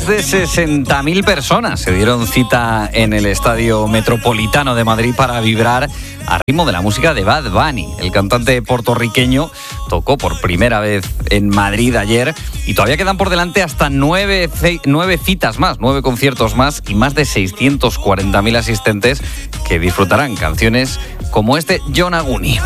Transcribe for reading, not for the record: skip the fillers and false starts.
Más de 60.000 personas se dieron cita en el Estadio Metropolitano de Madrid para vibrar al ritmo de la música de Bad Bunny. El cantante puertorriqueño tocó por primera vez en Madrid ayer y todavía quedan por delante hasta 9 citas más, 9 conciertos más y más de 640.000 asistentes que disfrutarán canciones como este Yonaguni.